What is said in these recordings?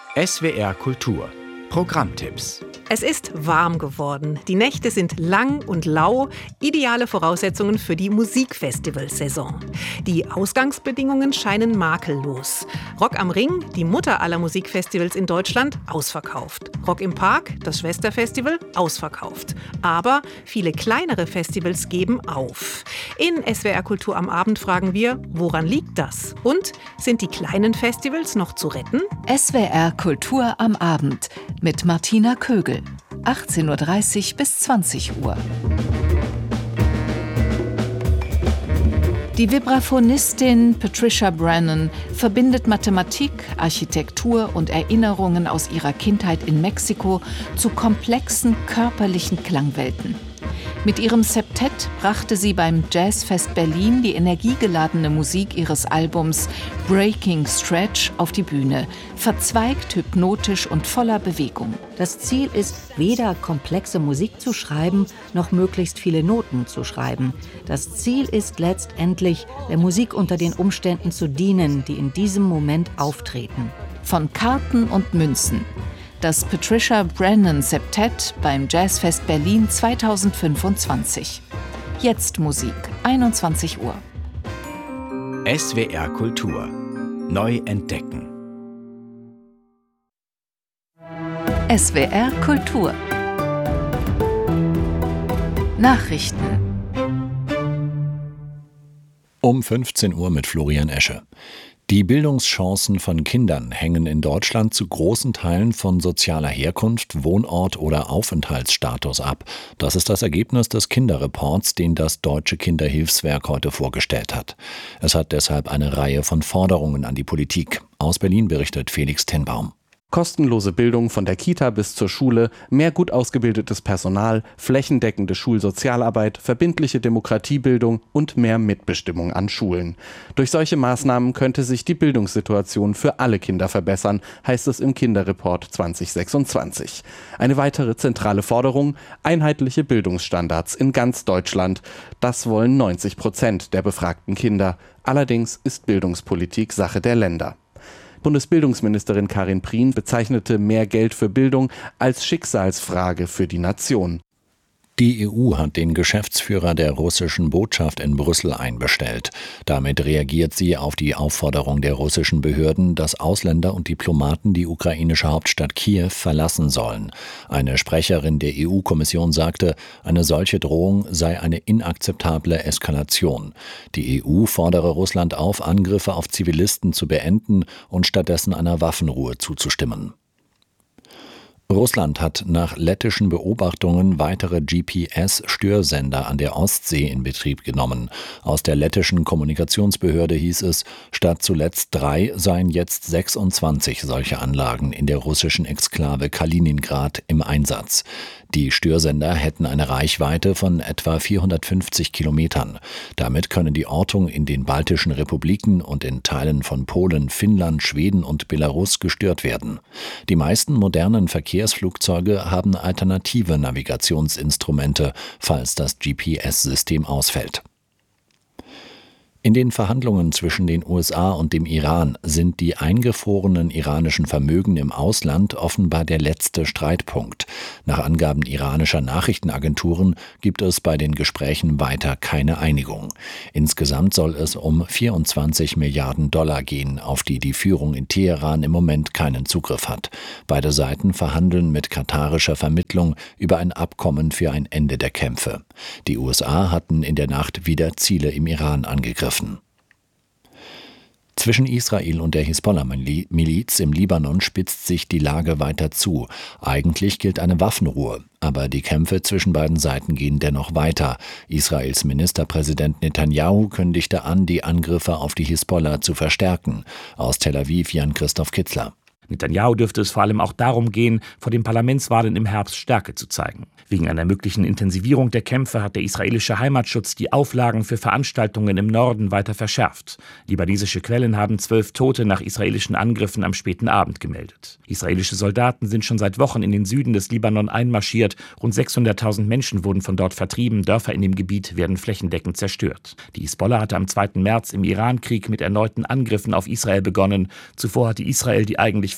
SWR Kultur Programmtipps. Es ist warm geworden. Die Nächte sind lang und lau. Ideale Voraussetzungen für die Musikfestivalsaison. Die Ausgangsbedingungen scheinen makellos. Rock am Ring, die Mutter aller Musikfestivals in Deutschland, ausverkauft. Rock im Park, das Schwesterfestival, ausverkauft. Aber viele kleinere Festivals geben auf. In SWR Kultur am Abend fragen wir, woran liegt das? Und sind die kleinen Festivals noch zu retten? SWR Kultur am Abend mit Martina Kögel. 18:30 bis 20 Uhr. Die Vibraphonistin Patricia Brennan verbindet Mathematik, Architektur und Erinnerungen aus ihrer Kindheit in Mexiko zu komplexen körperlichen Klangwelten. Mit ihrem Septett brachte sie beim Jazzfest Berlin die energiegeladene Musik ihres Albums Breaking Stretch auf die Bühne, verzweigt, hypnotisch und voller Bewegung. Das Ziel ist, weder komplexe Musik zu schreiben, noch möglichst viele Noten zu schreiben. Das Ziel ist letztendlich, der Musik unter den Umständen zu dienen, die in diesem Moment auftreten. Von Karten und Münzen. Das Patricia Brennan Septett beim Jazzfest Berlin 2025. Jetzt Musik, 21 Uhr. SWR Kultur. Neu entdecken. SWR Kultur. Nachrichten. Um 15 Uhr mit Florian Esche. Die Bildungschancen von Kindern hängen in Deutschland zu großen Teilen von sozialer Herkunft, Wohnort oder Aufenthaltsstatus ab. Das ist das Ergebnis des Kinderreports, den das Deutsche Kinderhilfswerk heute vorgestellt hat. Es hat deshalb eine Reihe von Forderungen an die Politik. Aus Berlin berichtet Felix Tenbaum. Kostenlose Bildung von der Kita bis zur Schule, mehr gut ausgebildetes Personal, flächendeckende Schulsozialarbeit, verbindliche Demokratiebildung und mehr Mitbestimmung an Schulen. Durch solche Maßnahmen könnte sich die Bildungssituation für alle Kinder verbessern, heißt es im Kinderreport 2026. Eine weitere zentrale Forderung: einheitliche Bildungsstandards in ganz Deutschland. Das wollen 90% der befragten Kinder. Allerdings ist Bildungspolitik Sache der Länder. Bundesbildungsministerin Karin Prien bezeichnete mehr Geld für Bildung als Schicksalsfrage für die Nation. Die EU hat den Geschäftsführer der russischen Botschaft in Brüssel einbestellt. Damit reagiert sie auf die Aufforderung der russischen Behörden, dass Ausländer und Diplomaten die ukrainische Hauptstadt Kiew verlassen sollen. Eine Sprecherin der EU-Kommission sagte, eine solche Drohung sei eine inakzeptable Eskalation. Die EU fordere Russland auf, Angriffe auf Zivilisten zu beenden und stattdessen einer Waffenruhe zuzustimmen. Russland hat nach lettischen Beobachtungen weitere GPS-Störsender an der Ostsee in Betrieb genommen. Aus der lettischen Kommunikationsbehörde hieß es, statt zuletzt 3 seien jetzt 26 solche Anlagen in der russischen Exklave Kaliningrad im Einsatz. Die Störsender hätten eine Reichweite von etwa 450 Kilometern. Damit können die Ortung in den baltischen Republiken und in Teilen von Polen, Finnland, Schweden und Belarus gestört werden. Die meisten modernen Verkehrsflugzeuge haben alternative Navigationsinstrumente, falls das GPS-System ausfällt. In den Verhandlungen zwischen den USA und dem Iran sind die eingefrorenen iranischen Vermögen im Ausland offenbar der letzte Streitpunkt. Nach Angaben iranischer Nachrichtenagenturen gibt es bei den Gesprächen weiter keine Einigung. Insgesamt soll es um 24 Milliarden Dollar gehen, auf die die Führung in Teheran im Moment keinen Zugriff hat. Beide Seiten verhandeln mit katarischer Vermittlung über ein Abkommen für ein Ende der Kämpfe. Die USA hatten in der Nacht wieder Ziele im Iran angegriffen. Zwischen Israel und der Hisbollah-Miliz im Libanon spitzt sich die Lage weiter zu. Eigentlich gilt eine Waffenruhe, aber die Kämpfe zwischen beiden Seiten gehen dennoch weiter. Israels Ministerpräsident Netanyahu kündigte an, die Angriffe auf die Hisbollah zu verstärken. Aus Tel Aviv Jan-Christoph Kitzler. Netanyahu dürfte es vor allem auch darum gehen, vor den Parlamentswahlen im Herbst Stärke zu zeigen. Wegen einer möglichen Intensivierung der Kämpfe hat der israelische Heimatschutz die Auflagen für Veranstaltungen im Norden weiter verschärft. Libanesische Quellen haben 12 Tote nach israelischen Angriffen am späten Abend gemeldet. Israelische Soldaten sind schon seit Wochen in den Süden des Libanon einmarschiert. Rund 600.000 Menschen wurden von dort vertrieben. Dörfer in dem Gebiet werden flächendeckend zerstört. Die Hisbollah hatte am 2. März im Irankrieg mit erneuten Angriffen auf Israel begonnen. Zuvor hatte Israel die eigentlich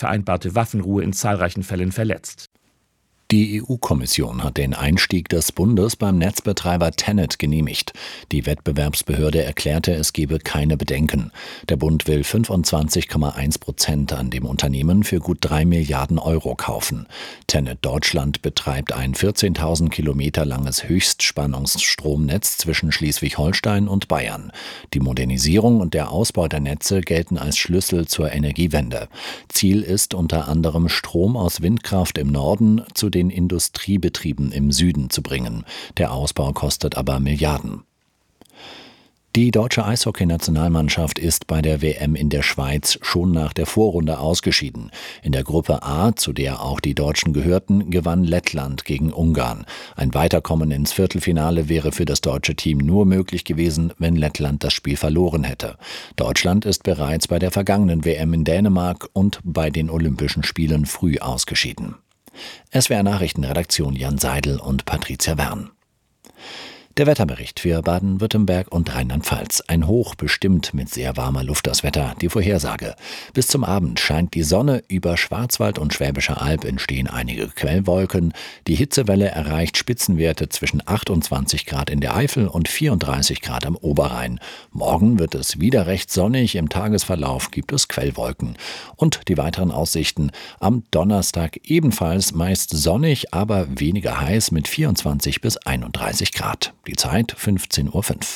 vereinbarte Waffenruhe in zahlreichen Fällen verletzt. Die EU-Kommission hat den Einstieg des Bundes beim Netzbetreiber Tennet genehmigt. Die Wettbewerbsbehörde erklärte, es gebe keine Bedenken. Der Bund will 25,1% an dem Unternehmen für gut 3 Milliarden Euro kaufen. Tennet Deutschland betreibt ein 14.000 Kilometer langes Höchstspannungsstromnetz zwischen Schleswig-Holstein und Bayern. Die Modernisierung und der Ausbau der Netze gelten als Schlüssel zur Energiewende. Ziel ist unter anderem, Strom aus Windkraft im Norden zu den Industriebetrieben im Süden zu bringen. Der Ausbau kostet aber Milliarden. Die deutsche Eishockey-Nationalmannschaft ist bei der WM in der Schweiz schon nach der Vorrunde ausgeschieden. In der Gruppe A, zu der auch die Deutschen gehörten, gewann Lettland gegen Ungarn. Ein Weiterkommen ins Viertelfinale wäre für das deutsche Team nur möglich gewesen, wenn Lettland das Spiel verloren hätte. Deutschland ist bereits bei der vergangenen WM in Dänemark und bei den Olympischen Spielen früh ausgeschieden. SWR Nachrichtenredaktion Jan Seidel und Patricia Wern. Der Wetterbericht für Baden-Württemberg und Rheinland-Pfalz. Ein Hoch bestimmt mit sehr warmer Luft das Wetter. Die Vorhersage. Bis zum Abend scheint die Sonne. Über Schwarzwald und Schwäbische Alb entstehen einige Quellwolken. Die Hitzewelle erreicht Spitzenwerte zwischen 28 Grad in der Eifel und 34 Grad am Oberrhein. Morgen wird es wieder recht sonnig. Im Tagesverlauf gibt es Quellwolken. Und die weiteren Aussichten. Am Donnerstag ebenfalls meist sonnig, aber weniger heiß mit 24 bis 31 Grad. Die Zeit 15:05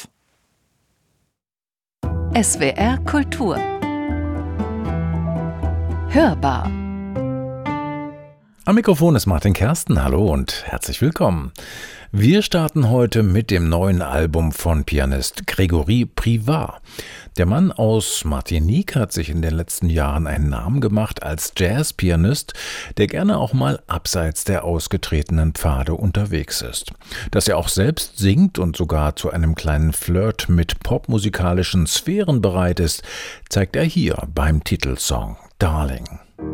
Uhr. SWR Kultur. Hörbar. Am Mikrofon ist Martin Kersten. Hallo und herzlich willkommen. Wir starten heute mit dem neuen Album von Pianist Grégory Privat. Der Mann aus Martinique hat sich in den letzten Jahren einen Namen gemacht als Jazzpianist, der gerne auch mal abseits der ausgetretenen Pfade unterwegs ist. Dass er auch selbst singt und sogar zu einem kleinen Flirt mit popmusikalischen Sphären bereit ist, zeigt er hier beim Titelsong Darling.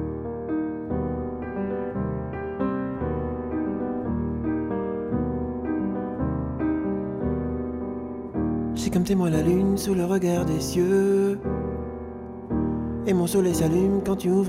J'ai comme témoin la lune sous le regard des cieux. Et mon soleil s'allume quand tu ouvres